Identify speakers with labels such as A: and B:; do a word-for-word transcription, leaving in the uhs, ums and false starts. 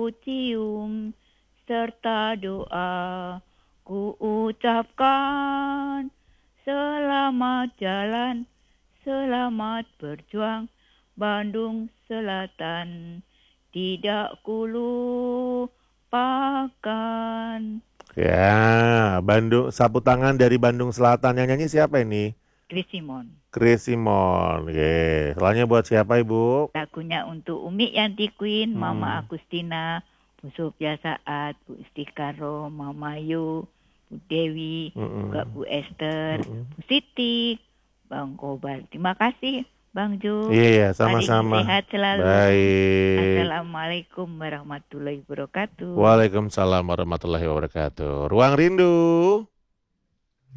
A: ku cium, serta doa ku ucapkan. Selamat jalan, selamat berjuang, Bandung Selatan, tidak ku lupakan.
B: Ya, Bandung, sapu tangan dari Bandung Selatan. Yang nyanyi siapa ini?
A: Chris Simon.
B: Chris Simon. Oke, soalnya buat siapa Ibu?
A: Lagunya untuk Umi Yanti Queen, Mama
B: Hmm.
A: Agustina, Bu Sofia Saat, Bu Istikaro, Mama Yu, Bu Dewi,
B: Mm-mm.
A: juga Bu Esther,
B: Mm-mm.
A: Bu Siti, Bang Kobar. Terima kasih Bang Jo.
B: Iya,
A: Hari ini
B: sama-sama.
A: sehat selalu.
B: Baik.
A: Assalamualaikum warahmatullahi wabarakatuh.
B: Waalaikumsalam warahmatullahi wabarakatuh. Ruang Rindu.